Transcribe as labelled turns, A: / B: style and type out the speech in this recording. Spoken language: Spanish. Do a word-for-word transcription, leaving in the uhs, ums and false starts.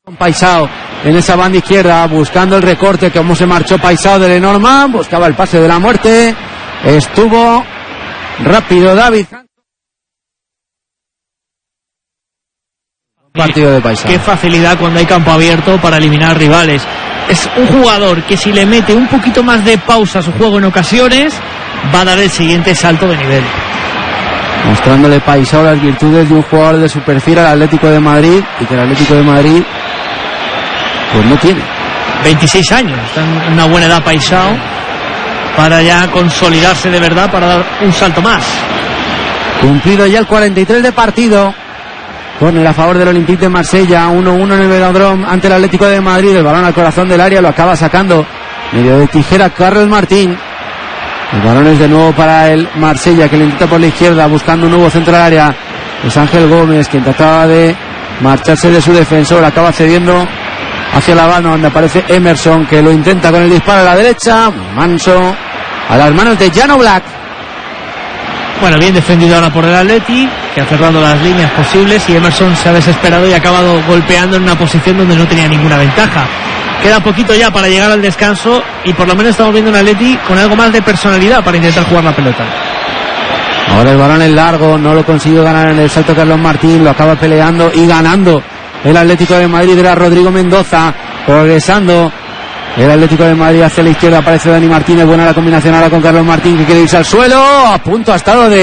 A: Paisao en esa banda izquierda buscando el recorte, como se marchó Paisao de Lenormand, buscaba el pase de la muerte, estuvo rápido David. Partido de Paisao.
B: Qué facilidad cuando hay campo abierto para eliminar rivales. Es un jugador que si le mete un poquito más de pausa a su juego en ocasiones, va a dar el siguiente salto de nivel.
A: Mostrándole Paisao las virtudes de un jugador de su perfil al Atlético de Madrid, y que el Atlético de Madrid pues no tiene.
B: veintiséis años, está en una buena edad Paisao para ya consolidarse de verdad, para dar un salto más.
A: Cumplido ya el cuarenta y tres de partido. Corner a favor del Olympique de Marsella, uno uno en el Velodrome ante el Atlético de Madrid. El balón al corazón del área, lo acaba sacando medio de tijera Carlos Martín. El balón es de nuevo para el Marsella, que le intenta por la izquierda buscando un nuevo centro del área. Es Ángel Gómez, quien trataba de marcharse de su defensor, acaba cediendo hacia la banda donde aparece Emerson, que lo intenta con el disparo a la derecha. Manso a las manos de Jan Oblak.
B: Bueno, bien defendido ahora por el Atleti, que ha cerrado las líneas posibles, y Emerson se ha desesperado y ha acabado golpeando en una posición donde no tenía ninguna ventaja. Queda poquito ya para llegar al descanso y por lo menos estamos viendo un Atleti con algo más de personalidad para intentar jugar la pelota.
A: Ahora el balón es largo, no lo consiguió ganar en el salto Carlos Martín, lo acaba peleando y ganando el Atlético de Madrid. Era Rodrigo Mendoza progresando. El Atlético de Madrid hacia la izquierda, aparece Dani Martínez. Buena la combinación ahora con Carlos Martín, que quiere irse al suelo. A punto ha estado de